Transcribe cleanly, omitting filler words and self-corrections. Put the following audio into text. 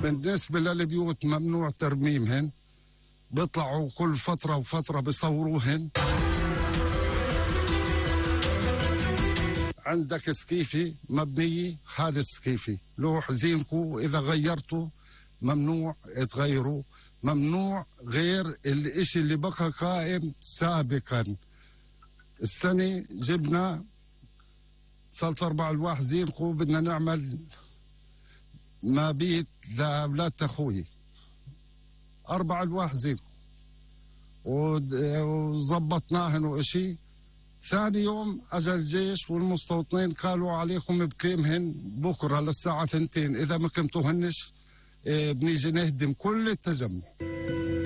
بالنسبة للبيوت ممنوع ترميمهن، بيطلعوا كل فترة وفترة بيصوروهن. عندك سقيفة مبنية، هذا السقيفة لوح زينكو إذا غيرته ممنوع تغيره، ممنوع غير الاشي اللي بقى قائم سابقا. السنة جبنا 3-4 ألواح زينكو، بدنا نعمل مبيت لأولاد أخوي، 4 ألواح زينكو وظبطناهن وإشي. ثاني يوم أجا الجيش والمستوطنين قالوا عليكم بقيمهن بكرة للساعة 2، إذا ما قمتوهنش بنيجي نهدم كل التجمع.